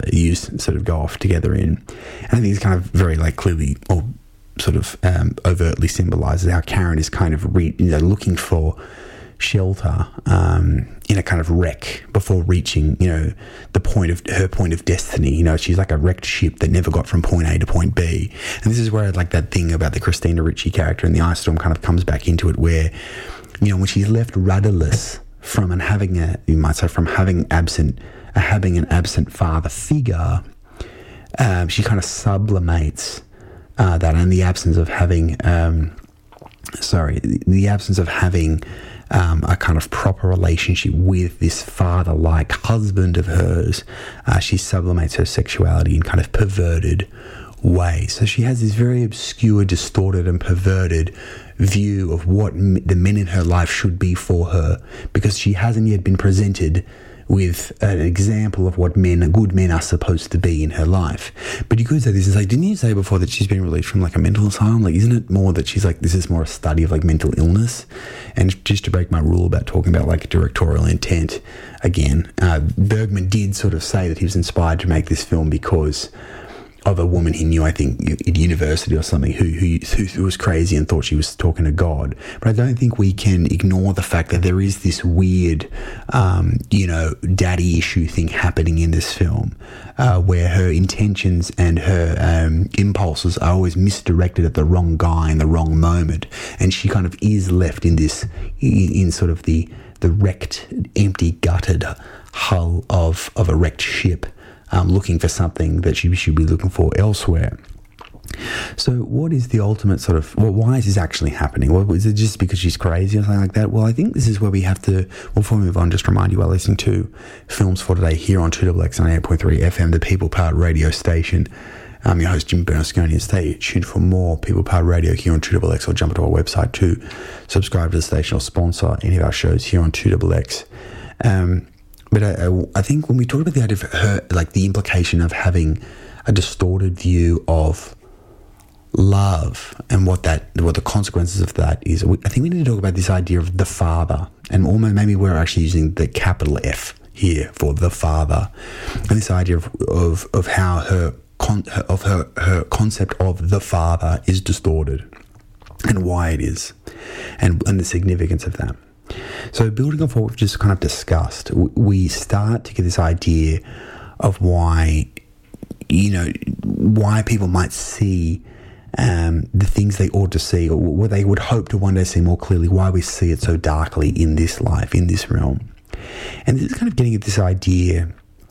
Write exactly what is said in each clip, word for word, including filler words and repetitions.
use sort of go off together in. And I think it's kind of very like clearly or sort of um, overtly symbolises how Karen is kind of re- you know, looking for shelter um, in a kind of wreck before reaching, you know, the point of her point of destiny. You know, she's like a wrecked ship that never got from point A to point B. And this is where like that thing about the Christina Ricci character in the Ice Storm kind of comes back into it, where, you know, when she's left rudderless from and having a, you might say, from having absent, uh, having an absent father figure, um, she kind of sublimates uh, that, and the absence of having, um, sorry, the absence of having Um, a kind of proper relationship with this father-like husband of hers. Uh, she sublimates her sexuality in kind of perverted ways. So she has this very obscure, distorted and perverted view of what m- the men in her life should be for her, because she hasn't yet been presented with an example of what men, good men, are supposed to be in her life. But you could say this is like, didn't you say before that she's been released from like a mental asylum? Like, isn't it more that she's like, this is more a study of like mental illness? And just to break my rule about talking about like directorial intent again, uh, Bergman did sort of say that he was inspired to make this film because of a woman he knew, I think, at university or something, who, who who was crazy and thought she was talking to God. But I don't think we can ignore the fact that there is this weird, um, you know, daddy issue thing happening in this film, uh, where her intentions and her um, impulses are always misdirected at the wrong guy in the wrong moment, and she kind of is left in this, in, in sort of the the wrecked, empty, gutted hull of of a wrecked ship. Um, looking for something that she should be looking for elsewhere. So what is the ultimate sort of, well, why is this actually happening? Well, is it just because she's crazy or something like that? Well, I think this is where we have to, well, before we move on, just remind you, are listening to Films for Today here on two X X ninety-eight point three F M, the People Powered radio station. I'm your host, Jim Bernasconi, and stay tuned for more People Powered radio here on two X X, or jump to our website to subscribe to the station or sponsor any of our shows here on two X X. Um, But I, I think when we talk about the idea of her, like the implication of having a distorted view of love and what that, what the consequences of that is, I think we need to talk about this idea of the father, and almost maybe we're actually using the capital F here for the father, and this idea of of, of how her con, of her her concept of the father is distorted, and why it is, and and the significance of that. So building off what we've just kind of discussed, we start to get this idea of why, you know, why people might see um, the things they ought to see, or what they would hope to one day see more clearly, why we see it so darkly in this life, in this realm. And this is kind of getting at this idea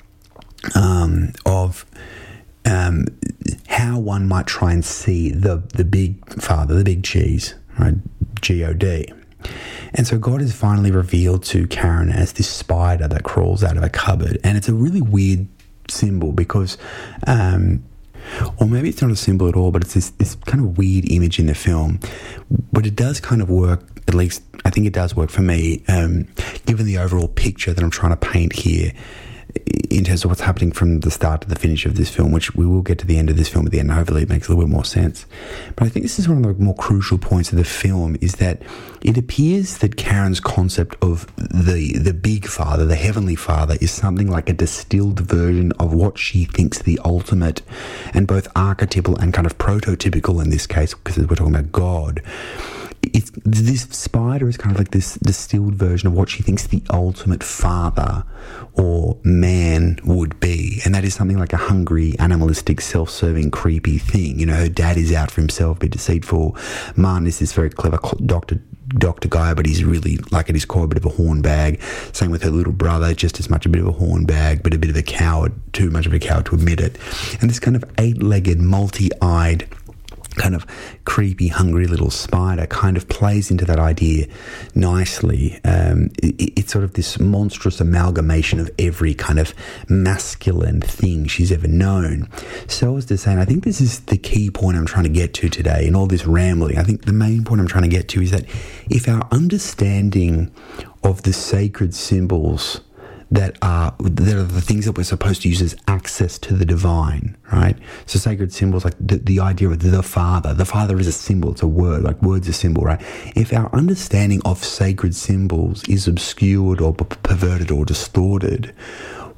um, of um, how one might try and see the, the big father, the big cheese, right, G O D. And so God is finally revealed to Karen as this spider that crawls out of a cupboard. And it's a really weird symbol because, um, or maybe it's not a symbol at all, but it's this, this kind of weird image in the film. But it does kind of work, at least I think it does work for me, um, given the overall picture that I'm trying to paint here, in terms of what's happening from the start to the finish of this film, which we will get to the end of this film at the end, and hopefully it makes a little bit more sense. But I think this is one of the more crucial points of the film, is that it appears that Karen's concept of the the big father, the heavenly father, is something like a distilled version of what she thinks the ultimate, and both archetypal and kind of prototypical in this case, because we're talking about God. It's, this spider is kind of like this distilled version of what she thinks the ultimate father or man would be, and that is something like a hungry, animalistic, self-serving, creepy thing. You know, her dad is out for himself, a bit deceitful. Martin is this very clever doctor doctor guy, but he's really, like at his core, a bit of a hornbag. Same with her little brother, just as much a bit of a hornbag, but a bit of a coward, too much of a coward to admit it. And this kind of eight-legged, multi-eyed, kind of creepy, hungry little spider kind of plays into that idea nicely. Um, it, it's sort of this monstrous amalgamation of every kind of masculine thing she's ever known. So as to say, and I think this is the key point I'm trying to get to today in all this rambling. I think the main point I'm trying to get to is that if our understanding of the sacred symbols that are that are the things that we're supposed to use as access to the divine, right? So sacred symbols, like the, the idea of the Father. The Father is a symbol, it's a word, like word's a symbol, right? If our understanding of sacred symbols is obscured or p- perverted or distorted,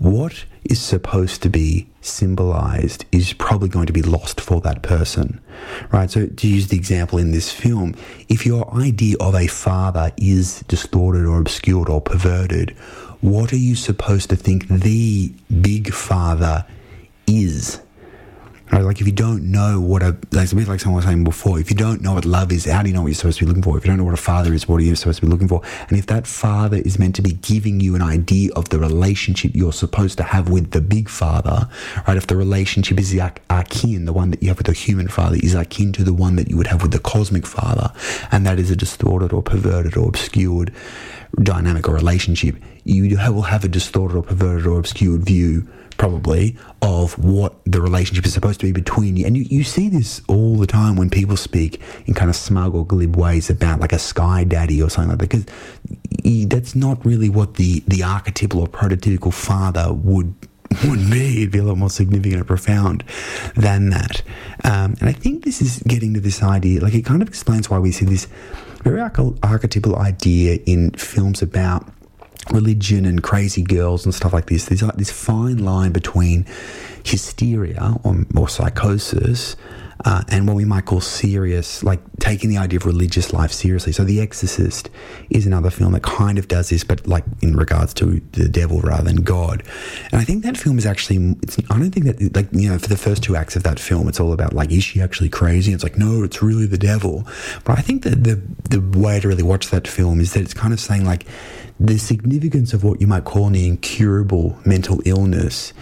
what is supposed to be symbolized is probably going to be lost for that person, right? So to use the example in this film, if your idea of a father is distorted or obscured or perverted, what are you supposed to think the big father is? Right, like if you don't know what a, like it's a bit like someone was saying before, if you don't know what love is, how do you know what you're supposed to be looking for? If you don't know what a father is, what are you supposed to be looking for? And if that father is meant to be giving you an idea of the relationship you're supposed to have with the big father, right? If the relationship is akin, the one that you have with the human father is akin to the one that you would have with the cosmic father, and that is a distorted or perverted or obscured dynamic or relationship, you will have a distorted or perverted or obscured view probably of what the relationship is supposed to be between you. And you, you see this all the time when people speak in kind of smug or glib ways about like a sky daddy or something like that, because he, that's not really what the, the archetypal or prototypical father would would be. It'd be a lot more significant and profound than that. Um, and I think this is getting to this idea, like it kind of explains why we see this very arch- archetypal idea in films about religion and crazy girls and stuff like this. There's like this fine line between hysteria or, or psychosis uh, and what we might call serious, like taking the idea of religious life seriously. So The Exorcist is another film that kind of does this, but like in regards to the devil rather than God. And I think that film is actually, it's, I don't think that, like, you know, for the first two acts of that film, it's all about like, is she actually crazy? It's like, no, it's really the devil. But I think that the, the way to really watch that film is that it's kind of saying like, the significance of what you might call an incurable mental illness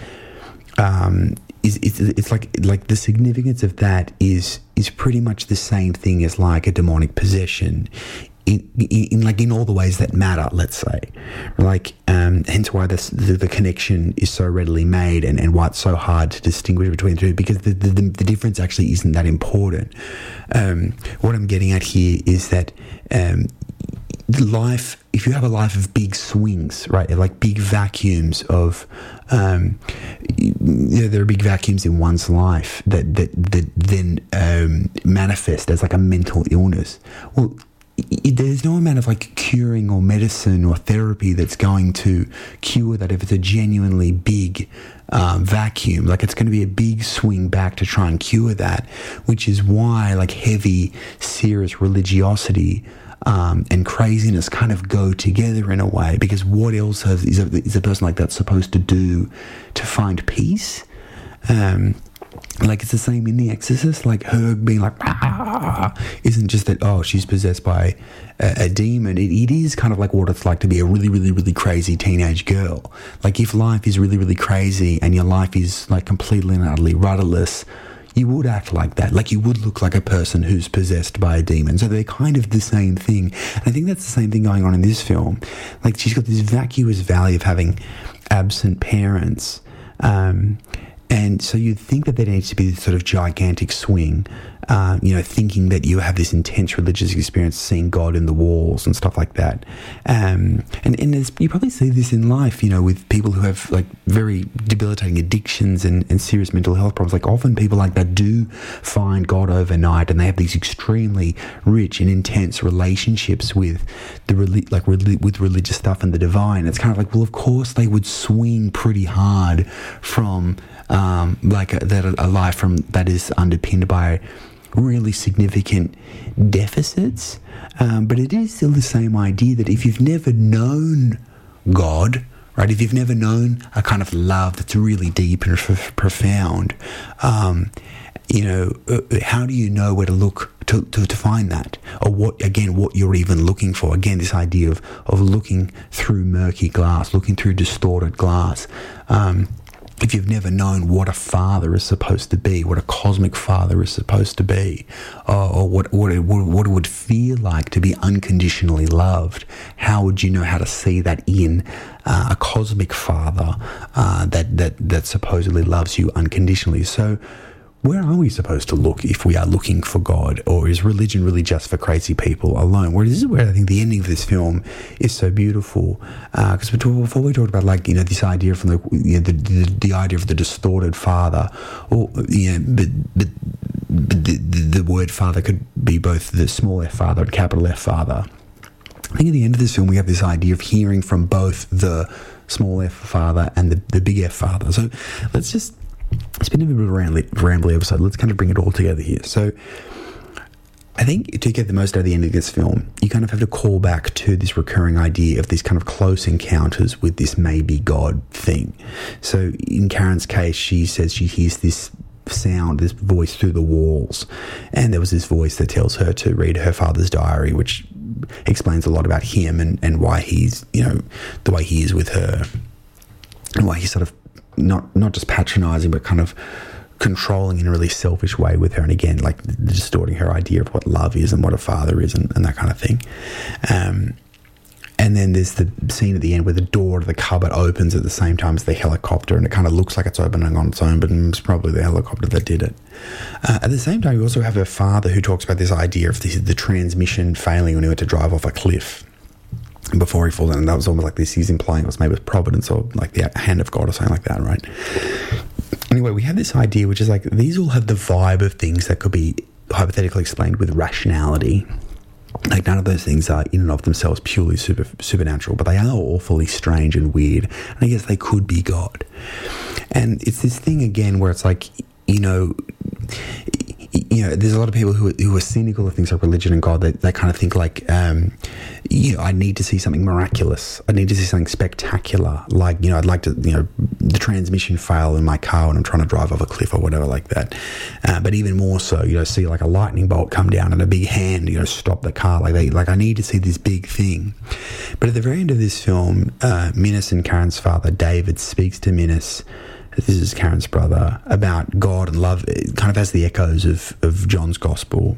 um, is it's, it's like like the significance of that is is pretty much the same thing as like a demonic possession. In, in, in like in all the ways that matter, let's say, like um, hence why this, the the connection is so readily made, and, and why it's so hard to distinguish between the two, because the the, the difference actually isn't that important. Um, what I'm getting at here is that um, life, if you have a life of big swings, right, like big vacuums of, um, you know, there are big vacuums in one's life that that that then um, manifest as like a mental illness. Well, there's no amount of like curing or medicine or therapy that's going to cure that if it's a genuinely big um, vacuum. Like it's going to be a big swing back to try and cure that, which is why like heavy, serious religiosity um, and craziness kind of go together in a way, because what else has, is, a, is a person like that supposed to do to find peace? Um, Like it's the same in The Exorcist, like her being like, ah, isn't just that, oh, she's possessed by a, a demon. It, it is kind of like what it's like to be a really, really, really crazy teenage girl. Like if life is really, really crazy and your life is like completely and utterly rudderless, you would act like that. Like you would look like a person who's possessed by a demon. So they're kind of the same thing. And I think that's the same thing going on in this film. Like she's got this vacuous valley of having absent parents, um, and so you'd think that there needs to be this sort of gigantic swing, uh, you know, thinking that you have this intense religious experience, seeing God in the walls and stuff like that. Um, and and there's, you probably see this in life, you know, with people who have like very debilitating addictions and, and serious mental health problems. Like often people like that do find God overnight, and they have these extremely rich and intense relationships with the like with religious stuff and the divine. It's kind of like, well, of course they would swing pretty hard from Um, like a, that a life from that is underpinned by really significant deficits, um, but it is still the same idea that if you've never known God, right, if you've never known a kind of love that's really deep and f- profound, um, you know, how do you know where to look to, to, to find that, or what again what you're even looking for? Again, this idea of of looking through murky glass, looking through distorted glass. Um, If you've never known what a father is supposed to be, what a cosmic father is supposed to be, or, or what, what, it, what it would feel like to be unconditionally loved, how would you know how to see that in uh, a cosmic father uh, that, that, that supposedly loves you unconditionally? So where are we supposed to look if we are looking for God, or is religion really just for crazy people alone? Well, this is where I think the ending of this film is so beautiful, because uh, before we talked about, like, you know, this idea from the you know, the, the the idea of the distorted father, or you know, but but, but the, the, the word father could be both the small f father and capital F father. I think at the end of this film we have this idea of hearing from both the small f father, and the, the big F father. So let's just, it's been a bit of a rambly, rambly episode. Let's kind of bring it all together here. So I think to get the most out of the end of this film, you kind of have to call back to this recurring idea of these kind of close encounters with this maybe God thing. So in Karen's case, she says she hears this sound, this voice through the walls, and there was this voice that tells her to read her father's diary, which explains a lot about him and, and why he's, you know, the way he is with her, and why he's sort of not not just patronizing, but kind of controlling in a really selfish way with her, and again, like distorting her idea of what love is and what a father is, and, and that kind of thing. Um, and then there's the scene at the end where the door to the cupboard opens at the same time as the helicopter, and it kind of looks like it's opening on its own, but it's probably the helicopter that did it. Uh, at the same time, you also have her father who talks about this idea of the, the transmission failing when he went to drive off a cliff before he falls in, and that was almost like this, he's implying it was maybe providence or like the hand of God or something like that, right? Anyway, we have this idea which is like, these all have the vibe of things that could be hypothetically explained with rationality. Like, none of those things are in and of themselves purely super, supernatural, but they are awfully strange and weird, and I guess they could be God. And it's this thing again where it's like, you know, you know, there's a lot of people who are, who are cynical of things like religion and God. They, they kind of think like, um, you know, I need to see something miraculous. I need to see something spectacular. Like, you know, I'd like to, you know, the transmission fail in my car when I'm trying to drive off a cliff or whatever like that. Uh, but even more so, you know, see like a lightning bolt come down and a big hand, you know, stop the car. Like, they, like I need to see this big thing. But at the very end of this film, uh, Minnis and Karen's father, David, speaks to Minnis, this is Karen's brother, about God and love. It kind of has the echoes of, of John's Gospel.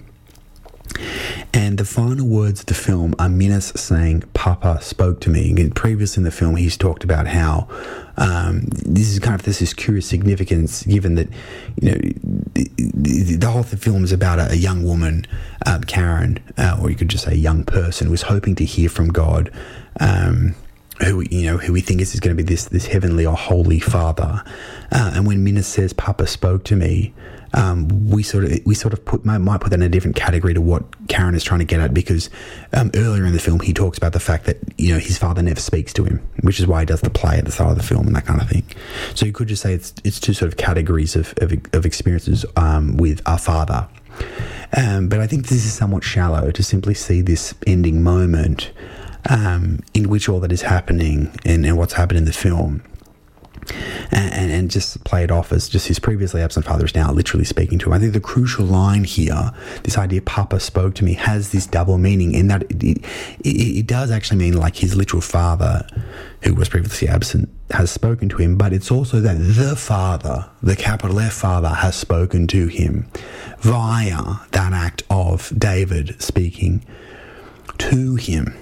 And the final words of the film are Minnis saying, "Papa spoke to me." And previously in the film, he's talked about how um, this is kind of this is curious significance, given that, you know, the, the, the whole film is about a, a young woman, uh, Karen, uh, or you could just say a young person, who was hoping to hear from God. Um, who you know who we think is, is going to be this this heavenly or holy father, uh, and when Minnis says "Papa spoke to me," um, we sort of we sort of put might, might put that in a different category to what Karen is trying to get at, because um, earlier in the film he talks about the fact that, you know, his father never speaks to him, which is why he does the play at the start of the film and that kind of thing. So you could just say it's it's two sort of categories of of, of experiences um, with our father. Um, but I think this is somewhat shallow to simply see this ending moment Um, in which all that is happening and, and what's happened in the film, and, and, and just play it off as just his previously absent father is now literally speaking to him. I think the crucial line here, this idea "Papa spoke to me," has this double meaning in that it, it, it does actually mean like his literal father, who was previously absent, has spoken to him, but it's also that the Father, the capital F Father, has spoken to him via that act of David speaking to him.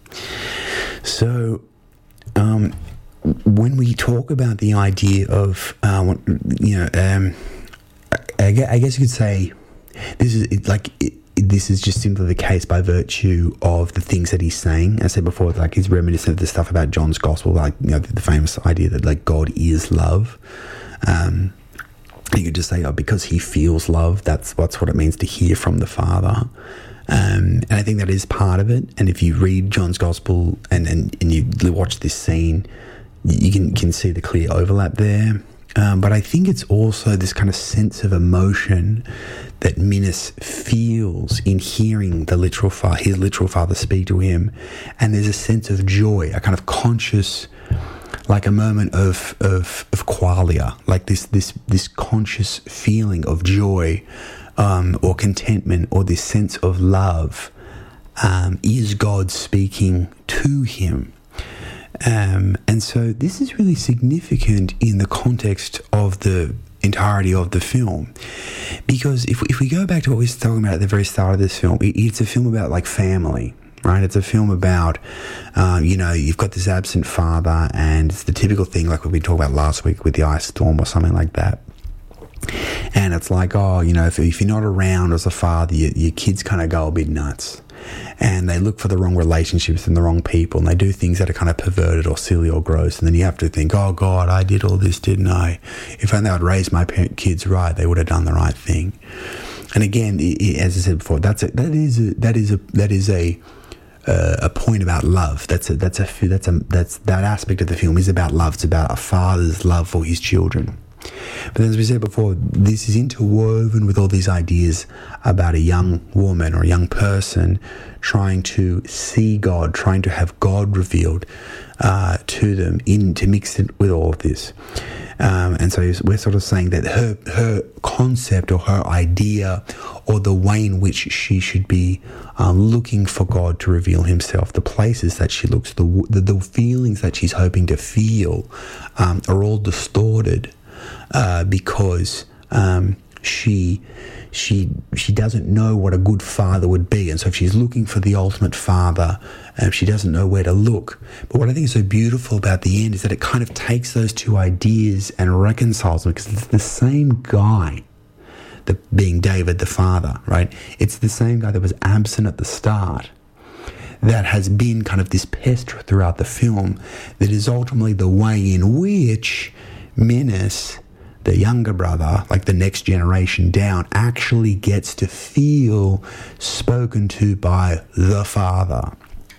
So, um, when we talk about the idea of, uh, you know, um, I, I guess you could say this is like it, this is just simply the case by virtue of the things that he's saying. As I said before, like he's reminiscent of the stuff about John's Gospel, like, you know, the, the famous idea that like God is love. Um, you could just say, oh, because he feels love, that's what's what it means to hear from the Father. Um, and I think that is part of it. And if you read John's Gospel and, and, and you watch this scene, you can, can see the clear overlap there. Um, but I think it's also this kind of sense of emotion that Minnis feels in hearing the literal fa- his literal father speak to him. And there's a sense of joy, a kind of conscious, like a moment of of, of qualia, like this this this conscious feeling of joy, Um, or contentment, or this sense of love, um, is God speaking to him. Um, and so this is really significant in the context of the entirety of the film, because if, if we go back to what we were talking about at the very start of this film, it, it's a film about like family, right? It's a film about, um, you know, you've got this absent father, and it's the typical thing like what we talked about last week with the ice storm or something like that. And it's like, oh, you know, if, if you're not around as a father, your, your kids kind of go a bit nuts, and they look for the wrong relationships and the wrong people, and they do things that are kind of perverted or silly or gross. And then you have to think, oh God, I did all this, didn't I? If only I'd raised my kids right, they would have done the right thing. And again, it, it, as I said before, that's a, that is a, that is a that is a uh, a point about love. That's a, that's a that's a that's that aspect of the film is about love. It's about a father's love for his children. But as we said before, this is interwoven with all these ideas about a young woman or a young person trying to see God, trying to have God revealed uh, to them, in to mix it with all of this. Um, and so we're sort of saying that her her concept or her idea or the way in which she should be um, looking for God to reveal himself, the places that she looks, the the, the feelings that she's hoping to feel um, are all distorted. Uh, because um, she she she doesn't know what a good father would be, and so if she's looking for the ultimate father, um, she doesn't know where to look. But what I think is so beautiful about the end is that it kind of takes those two ideas and reconciles them, because it's the same guy, the, being David the father, right? It's the same guy that was absent at the start, that has been kind of this pest throughout the film, that is ultimately the way in which Menace, the younger brother, like the next generation down, actually gets to feel spoken to by the father.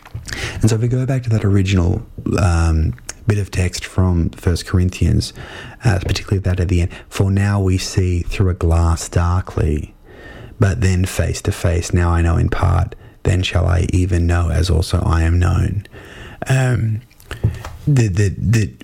And so if we go back to that original um, bit of text from First Corinthians, uh, particularly that at the end, for now we see through a glass darkly, but then face to face. Now I know in part, then shall I even know as also I am known. Um, the the the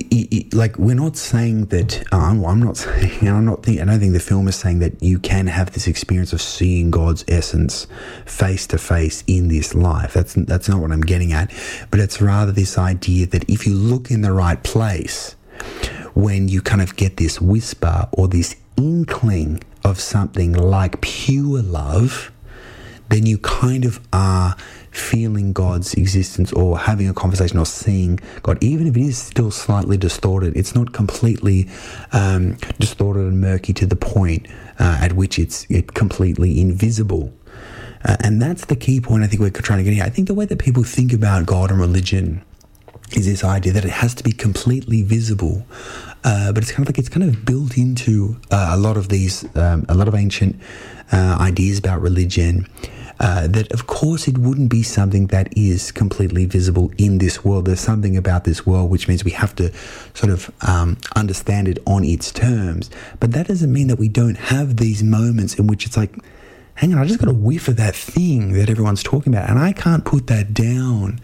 like we're not saying that um, I'm not saying I'm not think I don't think the film is saying that you can have this experience of seeing God's essence face to face in this life. That's that's not what I'm getting at, but it's rather this idea that if you look in the right place, when you kind of get this whisper or this inkling of something like pure love, then you kind of are feeling God's existence or having a conversation or seeing God, even if it is still slightly distorted. It's not completely um, distorted and murky to the point uh, at which it's it completely invisible. Uh, and that's the key point I think we're trying to get here. I think the way that people think about God and religion is this idea that it has to be completely visible, uh, but it's kind of like it's kind of built into uh, a lot of these, um, a lot of ancient uh, ideas about religion. Uh, that of course it wouldn't be something that is completely visible in this world. There's something about this world which means we have to sort of um, understand it on its terms. But that doesn't mean that we don't have these moments in which it's like, hang on, I just got a whiff of that thing that everyone's talking about, and I can't put that down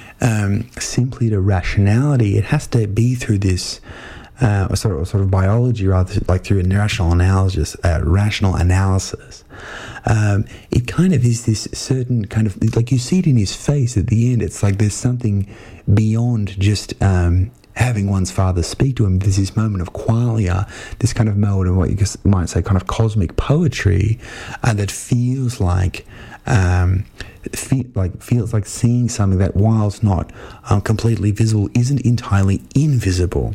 um, simply to rationality. It has to be through this uh, sort of sort of biology, rather like through a rational analysis. Uh, rational analysis. Um, it kind of is this certain kind of, like you see it in his face at the end. It's like there's something beyond just um, having one's father speak to him. There's this moment of qualia, this kind of moment of what you might say kind of cosmic poetry uh, that feels like um, feel, like feels like seeing something that, whilst not um, completely visible, isn't entirely invisible.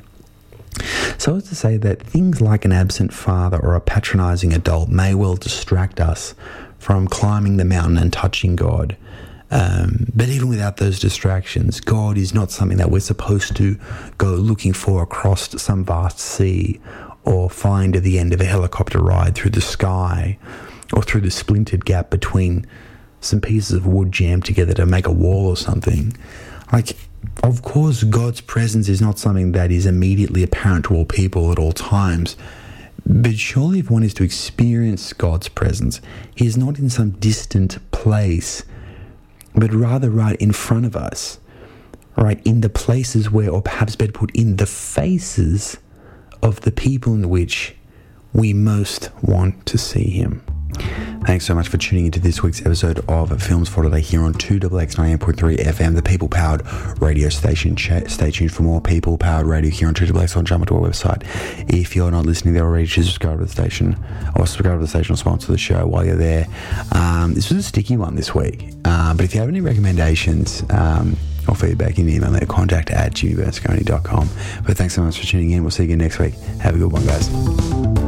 So as to say that things like an absent father or a patronizing adult may well distract us from climbing the mountain and touching God. Um, but even without those distractions, God is not something that we're supposed to go looking for across some vast sea, or find at the end of a helicopter ride through the sky, or through the splintered gap between some pieces of wood jammed together to make a wall or something. Like, of course, God's presence is not something that is immediately apparent to all people at all times. But surely if one is to experience God's presence, he is not in some distant place, but rather right in front of us, right in the places where, or perhaps better put, in the faces of the people in which we most want to see him. Thanks so much for tuning into this week's episode of Films for Today here on two X X ninety-eight point three F M, the people-powered radio station. Ch- stay tuned for more people-powered radio here on two X X, or jump onto our website. If you're not listening there already, just subscribe to the station, or subscribe to the station or sponsor the show while you're there. Um, this was a sticky one this week, uh, but if you have any recommendations um, or feedback, you can email me at contact at jimmy bernasconi dot com. But thanks so much for tuning in. We'll see you again next week. Have a good one, guys.